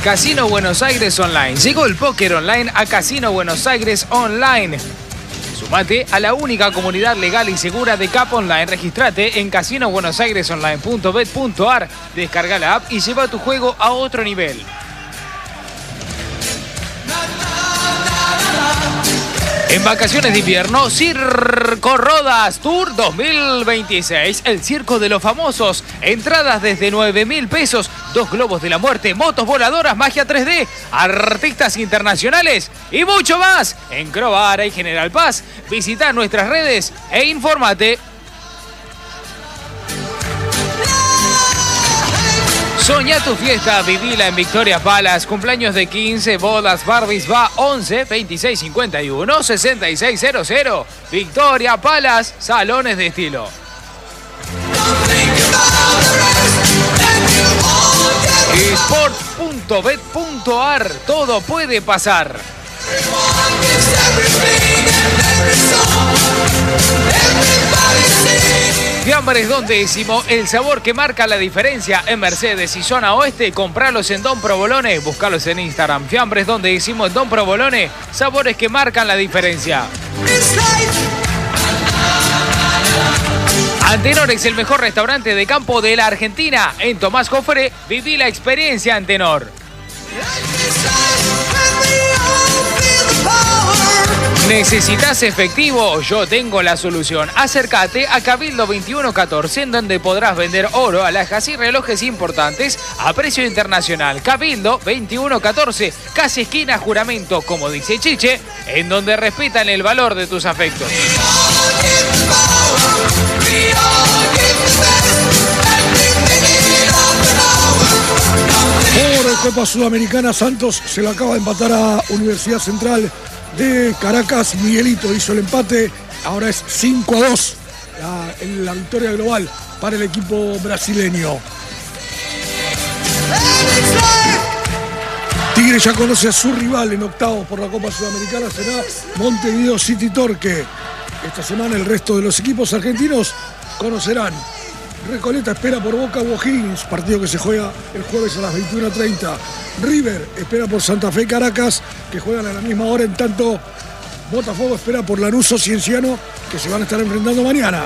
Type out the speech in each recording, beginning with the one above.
Casino Buenos Aires Online. Llegó el póker online a Casino Buenos Aires Online. Sumate a la única comunidad legal y segura de CAP Online. Registrate en casinobuenosairesonline.bet.ar. Descarga la app y lleva tu juego a otro nivel. En vacaciones de invierno, Circo Rodas Tour 2026. El circo de los famosos. Entradas desde 9.000 pesos. 2 globos de la muerte, motos voladoras, magia 3D, artistas internacionales y mucho más. En Croara y General Paz. Visita nuestras redes e infórmate. Soñá tu fiesta, vivila en Victoria Palace. Cumpleaños de 15, bodas, Barbies, va 11 26 51 66 00. Victoria Palace, salones de estilo. Sport.bet.ar, todo puede pasar. Fiambres Don Décimo, el sabor que marca la diferencia en Mercedes y zona oeste. Compralos en Don Provolone, buscalos en Instagram. Fiambres Don Décimo en Don Provolone, sabores que marcan la diferencia. Antenor es el mejor restaurante de campo de la Argentina. En Tomás Jofre, viví la experiencia Antenor. ¿Necesitas efectivo? Yo tengo la solución. Acércate a Cabildo 2114, en donde podrás vender oro, alhajas y relojes importantes a precio internacional. Cabildo 2114, casi esquina Juramento, como dice Chiche, en donde respetan el valor de tus afectos. Por Copa Sudamericana, Santos se lo acaba de empatar a Universidad Central de Caracas. Miguelito hizo el empate, ahora es 5-2 en la victoria global para el equipo brasileño. Tigre ya conoce a su rival en octavos por la Copa Sudamericana, será Montevideo City Torque. Esta semana el resto de los equipos argentinos conocerán. Recoleta espera por Boca O'Higgins, partido que se juega el jueves a las 21:30. River espera por Santa Fe Caracas, que juegan a la misma hora, en tanto Botafogo espera por Lanús o Cienciano, que se van a estar enfrentando mañana.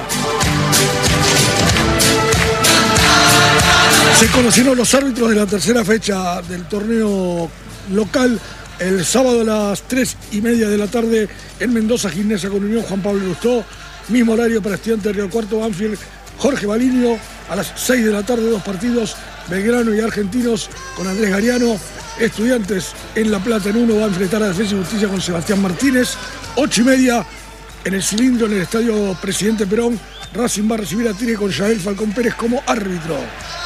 Se conocieron los árbitros de la tercera fecha del torneo local. El sábado a las 3:30 de la tarde en Mendoza, Gimnasia con Unión Juan Pablo Lustó. Mismo horario para Estudiantes de Río Cuarto, Banfield, Jorge Balinio. A las 6 de la tarde, 2 partidos, Belgrano y Argentinos con Andrés Gariano. Estudiantes en La Plata en 1, va a enfrentar a Defensa y Justicia con Sebastián Martínez. 8:30 en el Cilindro, en el Estadio Presidente Perón. Racing va a recibir a Tigre con Yael Falcón Pérez como árbitro.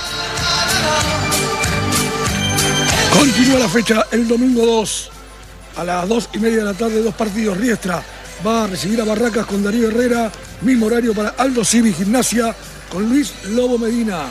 Continúa la fecha el domingo 2, a las 2:30 de la tarde, 2 partidos. Riestra va a recibir a Barracas con Darío Herrera. Mismo horario para Aldo Civi Gimnasia con Luis Lobo Medina.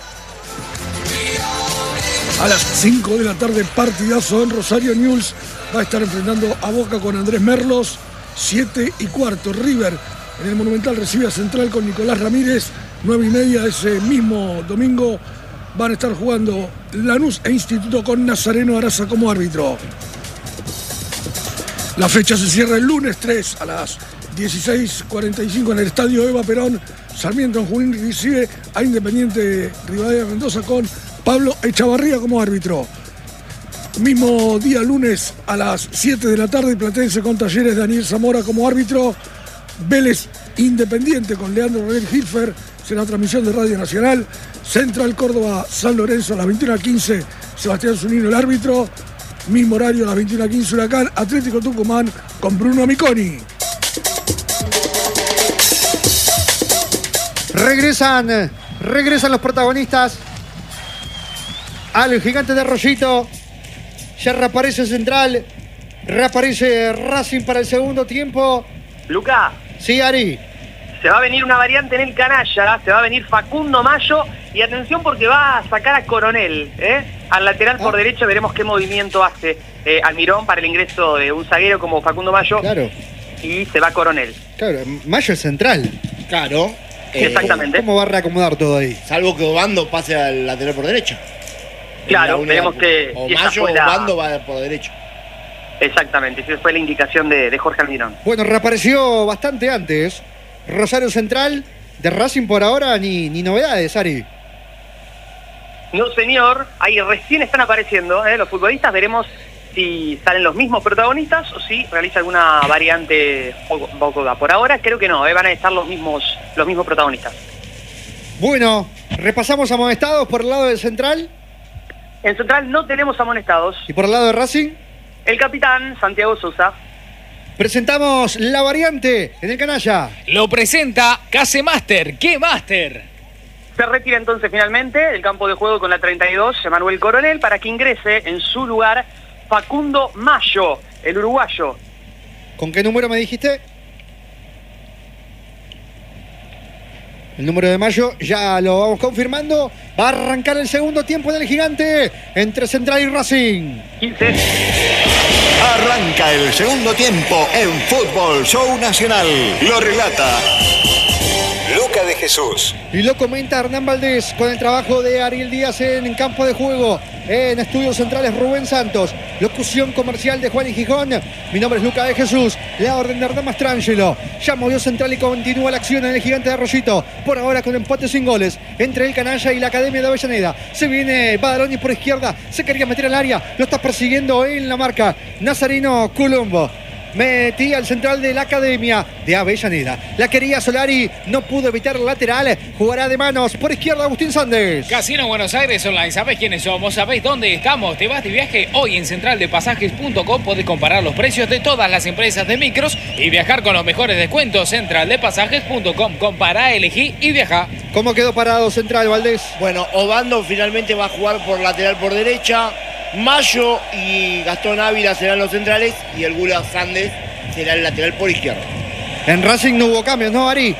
A las 5 de la tarde, partidazo en Rosario. Newell's va a estar enfrentando a Boca con Andrés Merlos. 7:15, River en el Monumental recibe a Central con Nicolás Ramírez. 9:30 ese mismo domingo van a estar jugando Lanús e Instituto con Nazareno Araza como árbitro. La fecha se cierra el lunes 3 a las 16:45 en el Estadio Eva Perón. Sarmiento en Junín recibe a Independiente Rivadavia Mendoza con Pablo Echavarría como árbitro. Mismo día lunes a las 7 de la tarde, Platense con Talleres, Daniel Zamora como árbitro. Vélez Independiente con Leandro Rodríguez Hilfer, será transmisión de Radio Nacional. Central Córdoba San Lorenzo a las 21:15, Sebastián Zunino el árbitro. Mismo horario a las 21:15, Huracán Atlético Tucumán con Bruno Miconi. Regresan los protagonistas al Gigante de Arroyito. Ya reaparece Central, reaparece Racing para el segundo tiempo. Luca. Sí, Ari. Se va a venir una variante en el canalla, se va a venir Facundo Mayo y atención porque va a sacar a Coronel, al lateral por derecha. Veremos qué movimiento hace Almirón para el ingreso de un zaguero como Facundo Mayo. Claro. Y se va Coronel. Claro, Mayo es central. Claro. Exactamente. ¿Cómo va a reacomodar todo ahí? Salvo que Obando pase al lateral por derecha. Claro, veremos que o si esa Mayo fue o la- Bando va por derecho. Exactamente, esa fue la indicación de Jorge Almirón. Bueno, reapareció bastante antes. Rosario Central, de Racing por ahora, ni novedades, Ari. No, señor, ahí recién están apareciendo los futbolistas. Veremos si salen los mismos protagonistas o si realiza alguna variante Bocoda. Por ahora creo que no, van a estar los mismos protagonistas. Bueno, repasamos amonestados por el lado del Central En Central no tenemos amonestados. y por el lado de Racing. El capitán, Santiago Sosa. Presentamos la variante en el canalla. Lo presenta Casemaster. ¿Qué Master? Se retira entonces finalmente del campo de juego con la 32, Emanuel Coronel, para que ingrese en su lugar Facundo Mayo, el uruguayo. ¿Con qué número me dijiste? El número de Mayo ya lo vamos confirmando. Va a arrancar el segundo tiempo en el Gigante entre Central y Racing. 15. Arranca el segundo tiempo en Fútbol Show Nacional. Lo relata Luca de Jesús. Y lo comenta Hernán Valdés con el trabajo de Ariel Díaz en campo de juego. En Estudios Centrales Rubén Santos. Locución comercial de Juan y Gijón. Mi nombre es Luca de Jesús. La orden de Hernán Mastrangelo. Ya movió Central y continúa la acción en el Gigante de Arroyito. Por ahora con empate sin goles entre el Canalla y la Academia de Avellaneda. Se viene Badaloni por izquierda. Se quería meter al área. Lo está persiguiendo en la marca Nazarino Colombo. Metía al central de la Academia de Avellaneda. La quería Solari, no pudo evitar el lateral. Jugará de manos por izquierda Agustín Sández. Casino Buenos Aires Online. ¿Sabés quiénes somos? ¿Sabés dónde estamos? Te vas de viaje hoy en centraldepasajes.com. Podés comparar los precios de todas las empresas de micros y viajar con los mejores descuentos. Centraldepasajes.com. Compará, elegí y viaja. ¿Cómo quedó parado Central, Valdés? Bueno, Obando finalmente va a jugar por lateral por derecha. Mayo y Gastón Ávila serán los centrales y el Gula Sández será el lateral por izquierda. En Racing no hubo cambios, ¿no, Ari?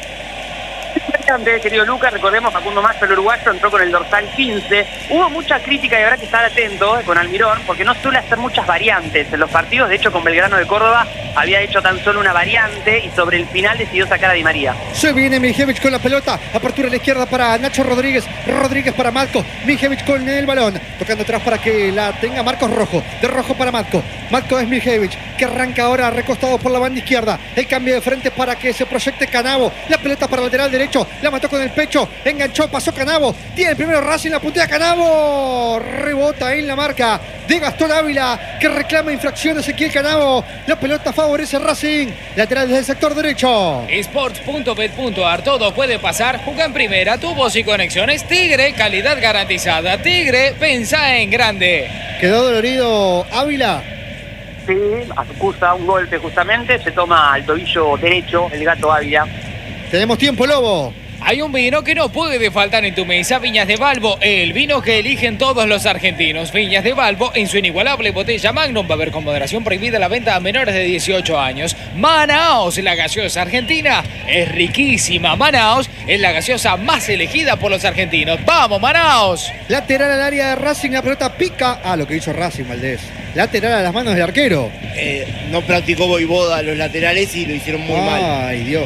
Antes, querido Lucas, recordemos Facundo Mayo, el uruguayo, entró con el dorsal 15. Hubo mucha crítica y habrá que estar atento con Almirón, porque no suele hacer muchas variantes en los partidos. De hecho, con Belgrano de Córdoba había hecho tan solo una variante y sobre el final decidió sacar a Di María. Se viene Mijevich con la pelota. Apertura a la izquierda para Nacho Rodríguez. Rodríguez para Marco. Mijevich con el balón. Tocando atrás para que la tenga Marcos Rojo. De Rojo para Marco. Marco es Mijevich, que arranca ahora recostado por la banda izquierda. El cambio de frente para que se proyecte Canavo. La pelota para el lateral derecho. La mató con el pecho. Enganchó, pasó Canavo. Tiene el primero Racing, la puntea Canavo. Rebota en la marca de Gastón Ávila, que reclama infracción Ezequiel Canavo. La pelota favorece a Racing. Lateral desde el sector derecho. Sports.bet.ar. Todo puede pasar. Juega en primera. Tu voz y conexiones. Tigre, calidad garantizada. Tigre, pensá en grande. Quedó dolorido Ávila. Sí, acusa un golpe justamente, se toma al tobillo derecho el gato Ávila. Tenemos tiempo, Lobo. Hay un vino que no puede faltar en tu mesa, Viñas de Balbo, el vino que eligen todos los argentinos. Viñas de Balbo, en su inigualable botella Magnum, va a haber con moderación prohibida la venta a menores de 18 años. Manaos, la gaseosa argentina, es riquísima. Manaos es la gaseosa más elegida por los argentinos. ¡Vamos, Manaos! Lateral al área de Racing, la pelota pica. Lo que hizo Racing, Valdés. Lateral a las manos del arquero. No practicó Voivoda los laterales y lo hicieron muy mal. Ay, Dios.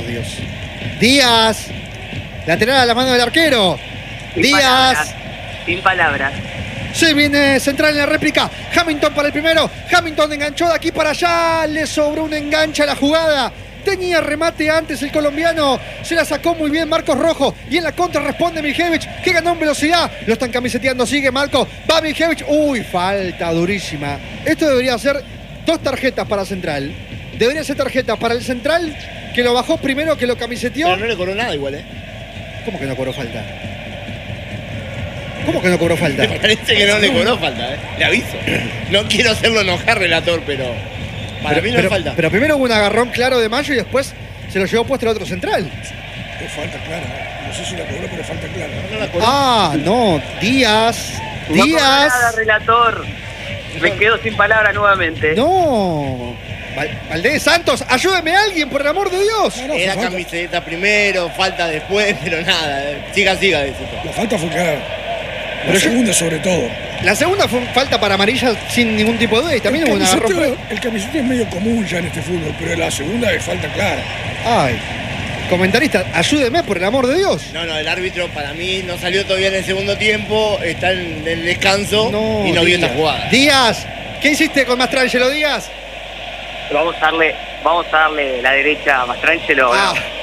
Díaz. Lateral a las manos del arquero. Díaz. Sin palabras. Se viene Central en la réplica. Hamilton para el primero. Hamilton enganchó de aquí para allá. Le sobró un enganche a la jugada. Tenía remate antes el colombiano. Se la sacó muy bien Marcos Rojo. Y en la contra responde Mijevich, que ganó en velocidad. Lo están camiseteando. Sigue Marco. Va Mijevich. Uy, falta durísima. Esto debería ser 2 tarjetas para Central. Debería ser tarjeta para el Central, que lo bajó primero, que lo camiseteó. Pero no le cobró nada igual, ¿Cómo que no cobró falta? ¿Cómo que no cobró falta? Me parece que no le cobró falta, le aviso. No quiero hacerlo enojar, relator, pero para mí no es falta. Pero primero hubo un agarrón claro de Mayo y después se lo llevó puesto el otro Central. Es falta clara. No sé si la cobró, pero es falta clara. No la cobró. No. Díaz. No cobró Díaz. nada, relator. Me quedo sin palabras nuevamente. No. Valdés Santos, ayúdeme a alguien, por el amor de Dios. No, Era falta. camiseta primero, falta después, pero nada. Siga, dice. La falta fue clara. Pero La segunda sobre todo. La segunda fue falta para amarilla sin ningún tipo de duda y también hubo un agarrón. El camisete es medio común ya en este fútbol, pero la segunda es falta clara. Ay. Comentarista, ayúdeme por el amor de Dios. No, el árbitro para mí no salió todavía en el segundo tiempo, está en el descanso y no vio esta jugada. Díaz, ¿qué hiciste con Mastrangelo, Díaz? Vamos a darle la derecha a Mastrangelo.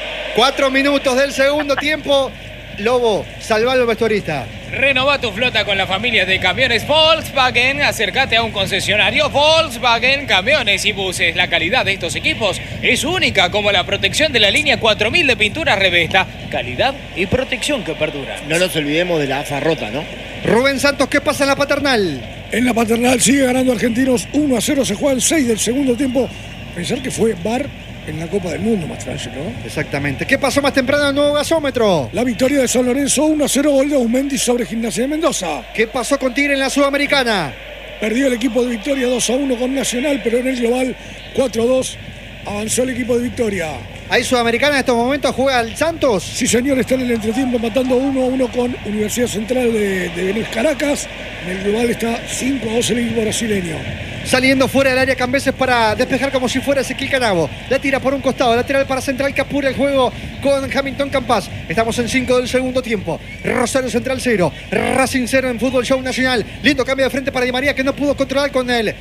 4 minutos del segundo tiempo. Lobo, salvalo al vestuarista. Renova tu flota con la familia de camiones Volkswagen. Acércate a un concesionario Volkswagen Camiones y Buses. La calidad de estos equipos es única, como la protección de la línea 4000 de pintura Revesta. Calidad y protección que perdura. No nos olvidemos de la AFA rota, ¿no? Rubén Santos, ¿qué pasa en la Paternal? En la Paternal sigue ganando Argentinos 1-0. Se juegan 6 del segundo tiempo. Pensar que fue VAR en la Copa del Mundo, Mastrangelo, ¿no? Exactamente. ¿Qué pasó más temprano en el nuevo gasómetro? La victoria de San Lorenzo 1-0, gol de Aumendi sobre Gimnasia de Mendoza. ¿Qué pasó con Tigre en la Sudamericana? Perdió el equipo de Victoria 2-1 con Nacional, pero en el global 4-2 avanzó el equipo de Victoria. ¿Hay Sudamericana en estos momentos? ¿Juega el Santos? Sí, señor, está en el entretiempo matando 1-1 con Universidad Central de Benítez Caracas. En el global está 5-2 el equipo brasileño. Saliendo fuera del área Cambeses para despejar como si fuera Ezequiel Canavo. La tira por un costado, lateral para Central que apura el juego con Hamilton Campas. Estamos en 5 del segundo tiempo. Rosario Central 0, Racing 0 en Fútbol Show Nacional. Lindo cambio de frente para Di María que no pudo controlar con él.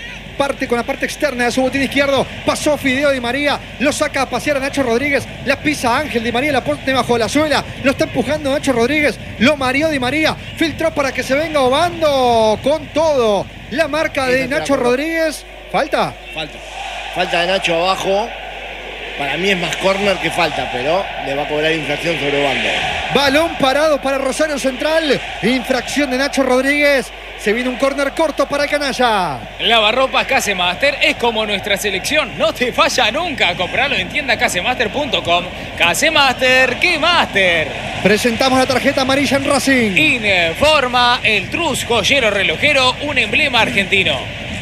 Con la parte externa de su botín izquierdo, pasó Fideo Di María, lo saca a pasear a Nacho Rodríguez, la pisa Ángel Di María, la pone bajo la suela, lo está empujando Nacho Rodríguez, lo mareó Di María, filtró para que se venga Obando con todo. La marca de Nacho Rodríguez, ¿falta? Falta de Nacho abajo. Para mí es más córner que falta, pero le va a cobrar infracción sobre Obando. Balón parado para Rosario Central, infracción de Nacho Rodríguez. Se viene un córner corto para el canalla. Lavarropas Casemaster es como nuestra selección. No te falla nunca. Compralo en tiendacasemaster.com. Casemaster, ¿qué master? Presentamos la tarjeta amarilla en Racing. Informa el Trus Joyero Relojero, un emblema argentino.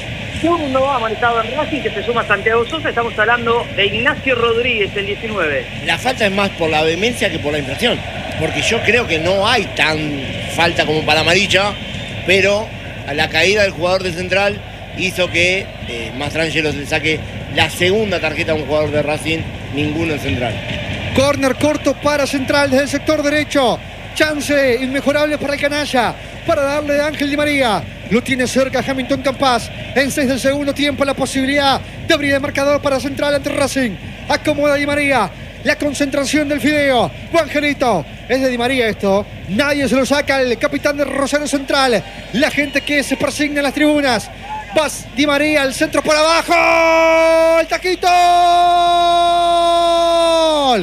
Segundo amonestado en Racing que se suma a Santiago Sosa. Estamos hablando de Ignacio Rodríguez, el 19. La falta es más por la vehemencia que por la infracción. Porque yo creo que no hay tan falta como para amarilla. Pero a la caída del jugador de Central hizo que Mastrangelo se saque la segunda tarjeta a un jugador de Racing, ninguno en Central. Córner corto para Central desde el sector derecho. Chance inmejorable para el canalla, para darle a Ángel Di María. Lo tiene cerca Hamilton Campas. En 6 del segundo tiempo la posibilidad de abrir el marcador para Central ante Racing. Acomoda Di María. La concentración del Fideo. Juangelito. Es de Di María esto. Nadie se lo saca el capitán de Rosario Central. La gente que se persigna en las tribunas. Vas Di María al centro por abajo. El taquito. ¡Gol!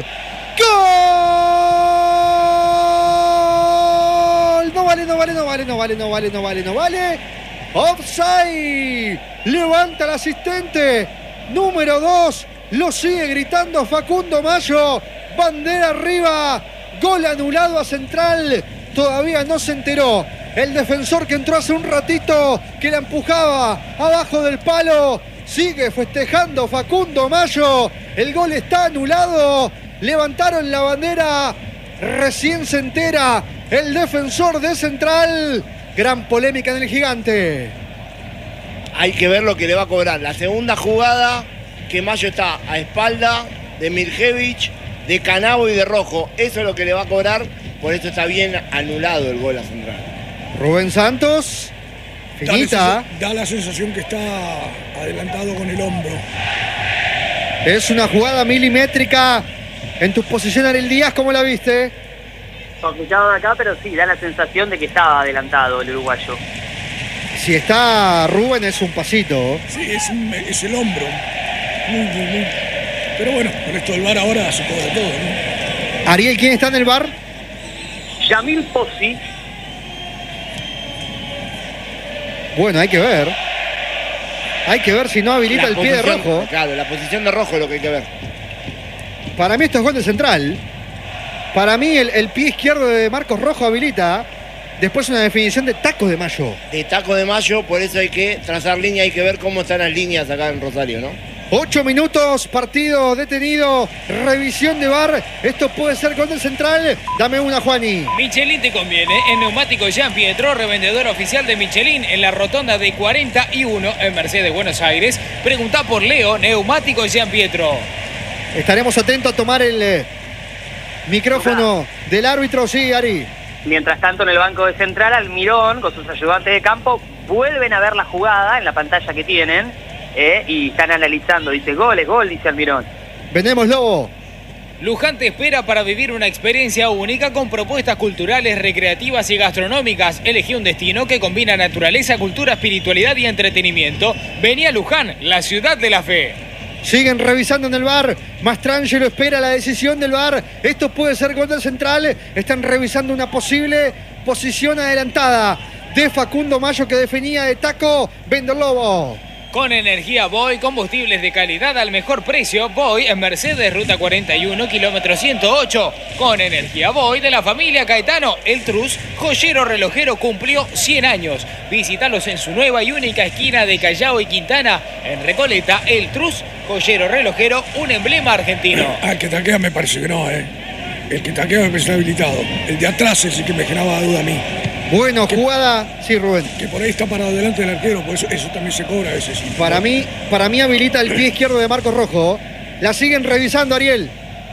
No vale. Offside. Levanta el asistente. Número 2. Lo sigue gritando Facundo Mayo. Bandera arriba. Gol anulado a Central. Todavía no se enteró el defensor que entró hace un ratito, que la empujaba abajo del palo. Sigue festejando Facundo Mayo. El gol está anulado. Levantaron la bandera. Recién se entera el defensor de Central. Gran polémica en el Gigante. Hay que ver lo que le va a cobrar. La segunda jugada, que Mayo está a espalda de Mirjevich, de Canavo y de Rojo. Eso es lo que le va a cobrar. Por eso está bien anulado el gol a Central. Rubén Santos. Finita. Da la sensación que está adelantado con el hombro. Es una jugada milimétrica. En tu posición, Ariel Díaz, ¿cómo la viste? No escucharon acá, pero sí, da la sensación de que estaba adelantado el uruguayo. Si está Rubén es un pasito. Sí, es el hombro. Muy. Pero bueno, con esto del VAR ahora se cobra todo, ¿no? Ariel, ¿quién está en el VAR? Yamil Pozzi. Bueno, hay que ver. Hay que ver si no habilita el pie de Rojo. Claro, la posición de Rojo es lo que hay que ver. Para mí esto es gol de Central. Para mí el pie izquierdo de Marcos Rojo habilita. Después una definición de taco de Mayo. De taco de Mayo, por eso hay que trazar línea, hay que ver cómo están las líneas acá en Rosario, ¿no? 8 minutos, partido detenido, revisión de VAR. Esto puede ser gol del Central. Dame una, Juani. Michelin te conviene. En Neumáticos Jean Pietro, revendedor oficial de Michelin en la rotonda de 41 en Mercedes, Buenos Aires. Preguntá por Leo, Neumáticos Jean Pietro. Estaremos atentos a tomar Micrófono del árbitro, sí, Ari. Mientras tanto, en el banco de Central, Almirón, con sus ayudantes de campo, vuelven a ver la jugada en la pantalla que tienen y están analizando. Dice, gol, es gol, dice Almirón. Venemos, Lobo. Luján te espera para vivir una experiencia única con propuestas culturales, recreativas y gastronómicas. Elegí un destino que combina naturaleza, cultura, espiritualidad y entretenimiento. Vení a Luján, la ciudad de la fe. Siguen revisando en el VAR. Mastrangelo espera la decisión del VAR. Esto puede ser gol del Central. Están revisando una posible posición adelantada de Facundo Mayo que definía de taco. Vende el Lobo. Con energía Boy, combustibles de calidad al mejor precio. Boy en Mercedes, ruta 41, kilómetro 108. Con energía Boy de la familia Caetano. El Trus, joyero relojero, cumplió 100 años. Visítalos en su nueva y única esquina de Callao y Quintana. En Recoleta, el Trus, joyero relojero, un emblema argentino. El que taquea me parece que no, El que taquea me parece habilitado. El de atrás es el que me generaba duda a mí. Bueno, jugada. Sí, Rubén. Que por ahí está parado delante del arquero, por eso también se cobra a veces. Para mí habilita el pie izquierdo de Marcos Rojo. La siguen revisando, Ariel.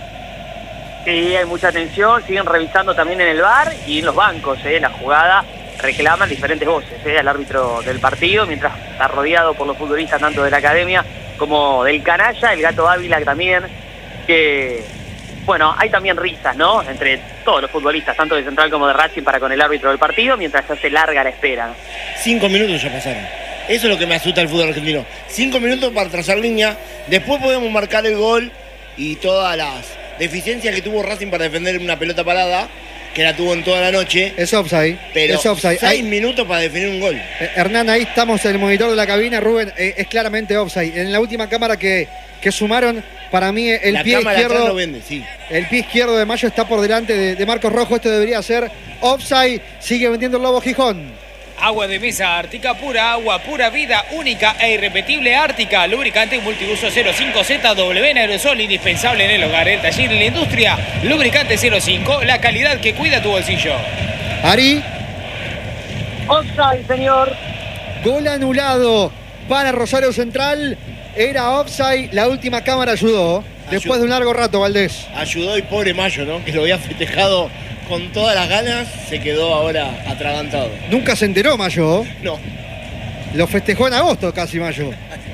Sí, hay mucha atención, siguen revisando también en el VAR y en los bancos, la jugada reclaman diferentes voces, al árbitro del partido, mientras está rodeado por los futbolistas tanto de la academia como del canalla, el Gato Ávila también, que, bueno, hay también risas, ¿no?, entre todos los futbolistas, tanto de Central como de Racing, para con el árbitro del partido, mientras se hace larga la espera. 5 minutos ya pasaron. Eso es lo que me asusta el fútbol argentino. 5 minutos para trazar línea, después podemos marcar el gol y todas las deficiencias que tuvo Racing para defender una pelota parada, que la tuvo en toda la noche. Es offside. Pero es offside. 6 minutos para definir un gol. Hernán, ahí estamos en el monitor de la cabina. Rubén, es claramente offside. En la última cámara que sumaron, para mí el pie izquierdo lo vende, sí. El pie izquierdo de Mayo está por delante de Marcos Rojo. Esto debería ser offside. Sigue vendiendo el Lobo Gijón. Agua de mesa Ártica pura, agua pura vida, única e irrepetible Ártica. Lubricante multiuso 05ZW en aerosol, indispensable en el hogar, el taller y la industria. Lubricante 05, la calidad que cuida tu bolsillo. Ari. Offside, señor. Gol anulado para Rosario Central. Era offside. La última cámara ayudó. Después de un largo rato, Valdés. Ayudó y pobre Mayo, ¿no?, que lo había festejado con todas las ganas, se quedó ahora atragantado. Nunca se enteró Mayo. No. Lo festejó en agosto casi Mayo.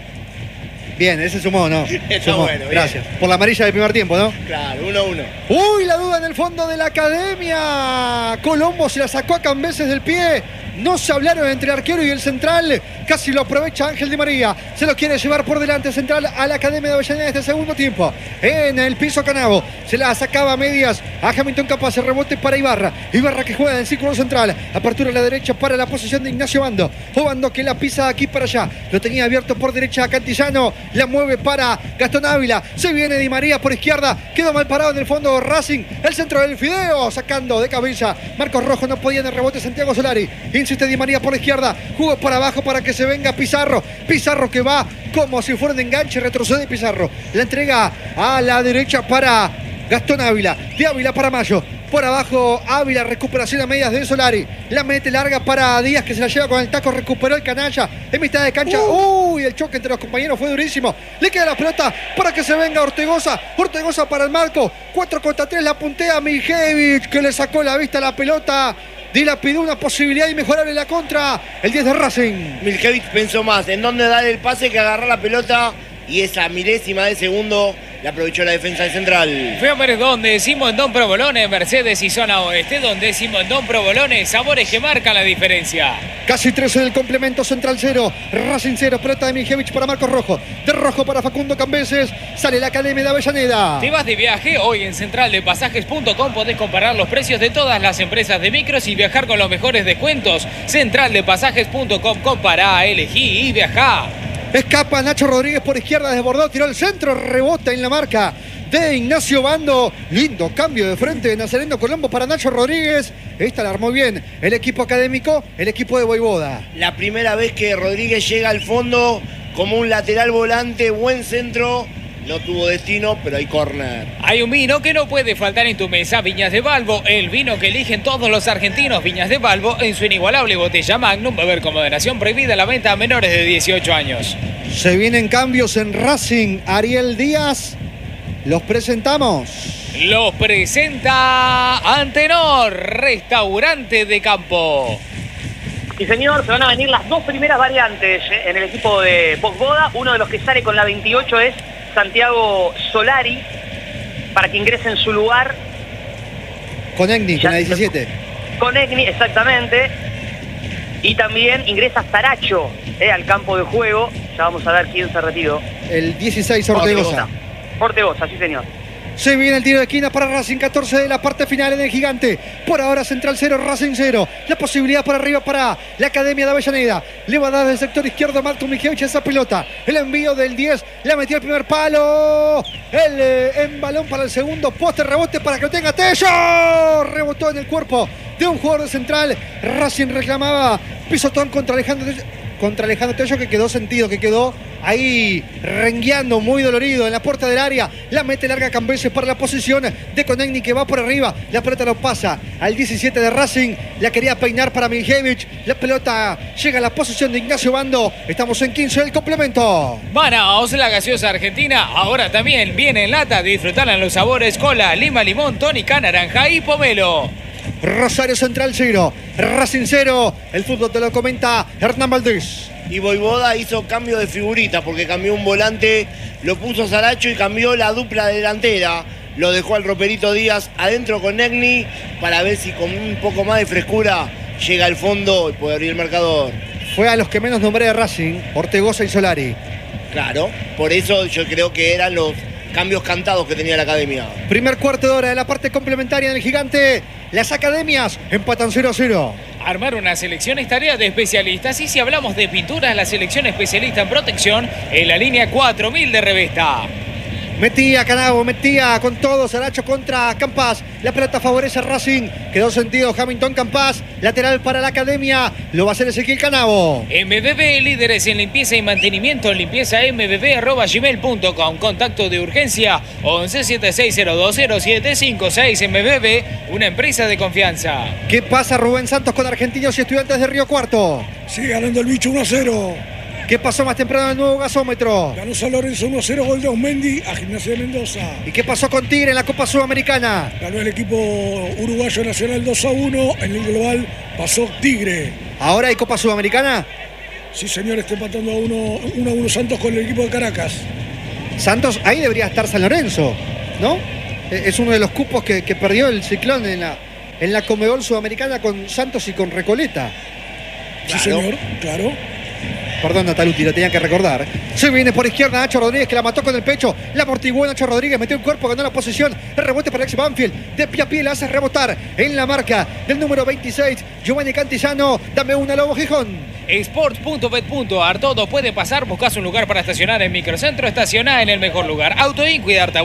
Bien, ese sumó, ¿no? Está sumó. bueno, bien. Gracias. Por la amarilla del primer tiempo, ¿no? Claro, 1-1. ¡Uy! La duda en el fondo de la academia. Colombo se la sacó a Cambeses del pie. No se hablaron entre el arquero y el Central. Casi lo aprovecha Ángel Di María. Se lo quiere llevar por delante Central a la Academia de Avellaneda este segundo tiempo. En el piso Canavo. Se la sacaba a medias a Hamilton Capaz. El rebote para Ibarra. Ibarra que juega en el círculo central. Apertura a la derecha para la posición de Ignacio Bando. Obando que la pisa de aquí para allá. Lo tenía abierto por derecha a Cantillano. La mueve para Gastón Ávila. Se viene Di María por izquierda. Quedó mal parado en el fondo Racing. El centro del Fideo. Sacando de cabeza. Marcos Rojo no podía en el rebote Santiago Solari. Insiste Di María por la izquierda. Jugó para abajo para que se venga Pizarro. Pizarro que va como si fuera de enganche. Retrocede Pizarro. La entrega a la derecha para Gastón Ávila. De Ávila para Mayo. Por abajo Ávila, recuperación a medias de Solari. La mete larga para Díaz que se la lleva con el taco. Recuperó el canalla en mitad de cancha. Uy, el choque entre los compañeros fue durísimo. Le queda la pelota para que se venga Ortegoza. Ortegoza para el marco. 4 contra 3 la puntea Mijevich que le sacó la vista a la pelota. Dilapidó una posibilidad inmejorable en la contra. El 10 de Racing. Miljevic pensó más en dónde dar el pase que agarrar la pelota. Y esa milésima de segundo la aprovechó la defensa de Central. Fue a ver dónde decimos en Don Provolone, Mercedes y zona oeste, donde decimos en Don Provolone, sabores que marcan la diferencia. Casi 13 del complemento, Central 0, Racing 0, pelota de Mijevich para Marcos Rojo, de Rojo para Facundo Cambeses, sale la Academia de Avellaneda. ¿Te vas de viaje? Hoy en centraldepasajes.com podés comparar los precios de todas las empresas de micros y viajar con los mejores descuentos. Centraldepasajes.com, compará, elegí y viajá. Escapa Nacho Rodríguez por izquierda, desbordó, tiró el centro, rebota en la marca de Ignacio Bando. Lindo cambio de frente de Nazareno Colombo para Nacho Rodríguez. Esta la armó bien el equipo académico, el equipo de Voivoda. La primera vez que Rodríguez llega al fondo como un lateral volante, buen centro. No tuvo destino, pero hay córner. Hay un vino que no puede faltar en tu mesa, Viñas de Balbo, el vino que eligen todos los argentinos. Viñas de Balbo, en su inigualable botella Magnum, beber con moderación, prohibida la venta a menores de 18 años. Se vienen cambios en Racing. Ariel Díaz, los presentamos. Los presenta Antenor, restaurante de campo. Sí, señor, se van a venir las dos primeras variantes en el equipo de Vosvoda. Uno de los que sale con la 28 es Santiago Solari, para que ingrese en su lugar. Con Egni, con la 17. Con Egni, exactamente. Y también ingresa Saracho al campo de juego. Ya vamos a ver quién se retiró. El 16, Ortegoza. Ortegoza, sí, señor. Se viene el tiro de esquina para Racing, 14 de la parte final en el Gigante. Por ahora Central 0, Racing 0. La posibilidad por arriba para la Academia de Avellaneda. Le va a dar del sector izquierdo Marco Mijevich esa pelota. El envío del 10, la metió el primer palo. El embalón para el segundo poste, rebote para que lo tenga Tello. Rebotó en el cuerpo de un jugador de Central. Racing reclamaba pisotón contra Alejandro Tello, que quedó sentido, que quedó ahí rengueando, muy dolorido en la puerta del área. La mete larga Cambeses para la posición de Konechny, que va por arriba. La pelota no pasa al 17 de Racing. La quería peinar para Mijevich. La pelota llega a la posición de Ignacio Bando. Estamos en 15 del complemento. Manaos, la gaseosa argentina, ahora también viene en lata. Disfrutarla en los sabores cola, lima, limón, tónica, naranja y pomelo. Rosario Central 0, Racing 0. El fútbol te lo comenta Hernán Valdés. Y Vojvoda hizo cambio de figurita porque cambió un volante, lo puso Saracho y cambió la dupla delantera. Lo dejó al Roperito Díaz adentro con Egni para ver si con un poco más de frescura llega al fondo y puede abrir el marcador. Fue a los que menos nombré de Racing, Ortegoza y Solari. Claro, por eso yo creo que eran los cambios cantados que tenía la Academia. Primer cuarto de hora de la parte complementaria del Gigante. Las academias empatan 0-0. Armar una selección es tarea de especialistas, y si hablamos de pinturas, la selección especialista en protección en la línea 4000 de Revesta. Metía Canavo, metía con todo, Saracho contra Campas. La pelota favorece a Racing. Quedó sentido Hamilton Campas. Lateral para la Academia. Lo va a hacer Ezequiel Canavo. MBB, líderes en limpieza y mantenimiento. Limpieza mbb@gmail.com. Contacto de urgencia 1176020756. MBB, una empresa de confianza. ¿Qué pasa, Rubén Santos, con Argentinos y Estudiantes de Río Cuarto? Sigue ganando el bicho 1-0. ¿Qué pasó más temprano en el nuevo gasómetro? Ganó San Lorenzo 1-0, gol de Osmendi a Gimnasia de Mendoza. ¿Y qué pasó con Tigre en la Copa Sudamericana? Ganó el equipo uruguayo Nacional 2-1. En el global pasó Tigre. ¿Ahora hay Copa Sudamericana? Sí, señor, está empatando 1-1 Santos con el equipo de Caracas. Santos, ahí debería estar San Lorenzo, ¿no? Es uno de los cupos que perdió el Ciclón en la Conmebol Sudamericana con Santos y con Recoleta. Sí, señor, claro. Perdón, Nataluti, lo tenía que recordar. Se viene por izquierda Nacho Rodríguez, que la mató con el pecho. La amortiguó Nacho Rodríguez, metió el cuerpo, ganó la posición. El rebote para Alex Banfield. De pie a pie la hace rebotar en la marca del número 26, Giovanni Cantillano. Dame una, Lobo Gijón. Sports.bet.ar, todo puede pasar. Buscas un lugar para estacionar en Microcentro. Estacioná en el mejor lugar. Auto Incuidarte.